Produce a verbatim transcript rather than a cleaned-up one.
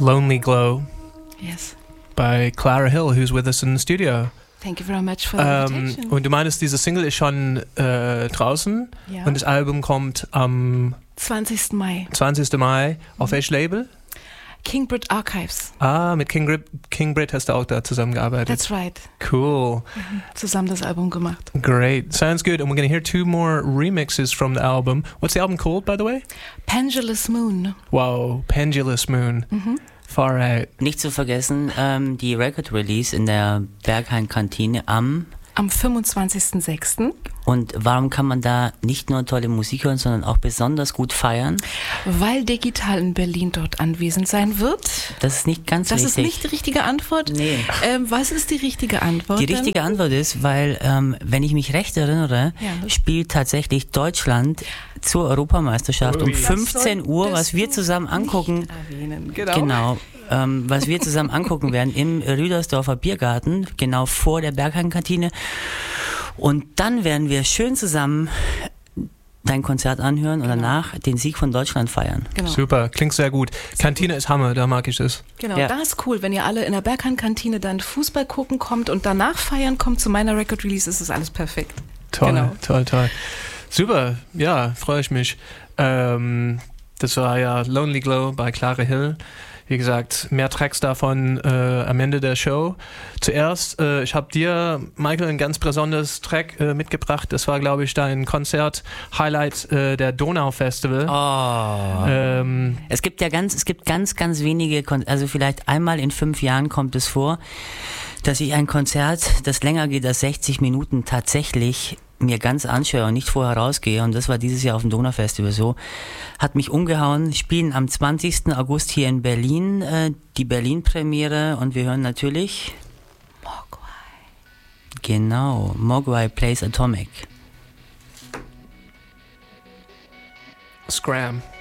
Lonely Glow. Yes. By Clara Hill, who's with us in the studio. Thank you very much for the Ähm, invitation. und du meinst, diese Single ist schon äh, draußen Ja. und das Album kommt am zwanzigsten Mai. zwanzigsten Mai. Auf welches Label? Kingbrit Archives. Ah, mit King, Grip, King Brit hast du auch da zusammengearbeitet. That's right. Cool. Mhm. Zusammen das Album gemacht. Great. Sounds good. And we're going to hear two more remixes from the album. What's the album called, by the way? Pendulous Moon. Wow, Pendulous Moon. Mhm. Far out. Nicht zu vergessen, ähm, die Record Release in der Berghain-Kantine am... Am fünfundzwanzigsten sechsten Und warum kann man da nicht nur tolle Musik hören, sondern auch besonders gut feiern? Weil Digital in Berlin dort anwesend sein wird. Das ist nicht ganz Das richtig. ist nicht die richtige Antwort? Nee. Ähm, was ist die richtige Antwort? Die denn? richtige Antwort ist, weil, ähm, wenn ich mich recht erinnere, Ja. spielt tatsächlich Deutschland zur Europameisterschaft um Ui. Das fünfzehn Uhr, was solltest wir du zusammen angucken. nicht erwähnen. Genau. Genau. Ähm, was wir zusammen angucken werden im Rüdersdorfer Biergarten, genau vor der Berghain-Kantine. Und dann werden wir schön zusammen dein Konzert anhören und Genau. danach den Sieg von Deutschland feiern. Genau. Super, klingt sehr gut. Kantine ist Hammer, da mag ich es. Genau, Ja. das ist cool. Wenn ihr alle in der Berghain-Kantine dann Fußball gucken kommt und danach feiern kommt zu meiner Record-Release, ist es alles perfekt. Toll, Genau. toll, toll. Super, ja, freue ich mich. Ähm, das war ja Lonely Glow bei Clara Hill. Wie gesagt, mehr Tracks davon äh, am Ende der Show. Zuerst, äh, ich habe dir, Michael, ein ganz besonderes Track äh, mitgebracht. Das war, glaube ich, dein Konzert-Highlight äh, der Donau-Festival. Oh. Ähm, Es gibt ja ganz, es gibt ganz, ganz wenige, Kon- also vielleicht einmal in fünf Jahren kommt es vor, dass ich ein Konzert, das länger geht als sechzig Minuten, tatsächlich mir ganz anschaue und nicht vorher rausgehe. Und das war dieses Jahr auf dem Donaufestival so. Hat mich umgehauen. Spielen am zwanzigsten August hier in Berlin, äh, die Berlin-Premiere. Und wir hören natürlich... Mogwai. Genau, Mogwai Plays Atomic. Scram.